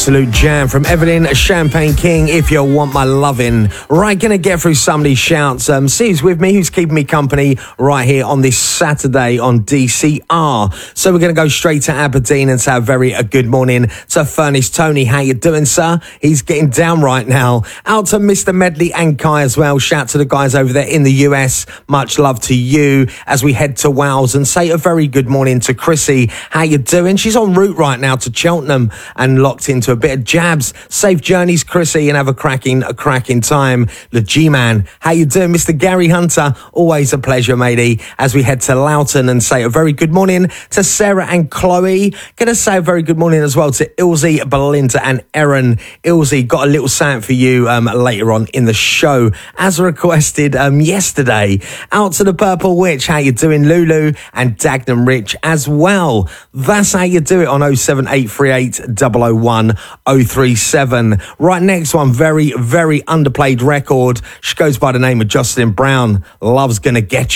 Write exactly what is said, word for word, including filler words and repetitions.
absolute jam from Evelyn Champagne King, If You Want My Lovin'. Right, gonna get through some of these shouts. Um, see who's with me, who's keeping me company right here on this Saturday on D C R. So we're gonna go straight to Aberdeen and say a very a good morning to Furnace Tony. How you doing, sir? He's getting down right now. Out to Mister Medley and Kai as well. Shout to the guys over there in the U S. Much love to you as we head to Wales, and say a very good morning to Chrissy. How you doing? She's en route right now to Cheltenham and locked into a bit of jabs. Safe journeys, Chrissy, and have a cracking, a cracking time. The G-Man, how you doing? Mister Gary Hunter, always a pleasure, matey, as we head to Loughton and say a very good morning to Sarah and Chloe. Gonna say a very good morning as well to Ilzy, Belinda and Erin. Ilzy, got a little sound for you um, later on in the show, as requested um, yesterday. Out to the Purple Witch, how you doing, Lulu, and Dagnam Rich as well. That's how you do it on oh seven eight three eight, zero zero one, oh three seven. Right, next one, very, very underplayed record. She goes by the name of Jocelyn Brown. Love's Gonna Get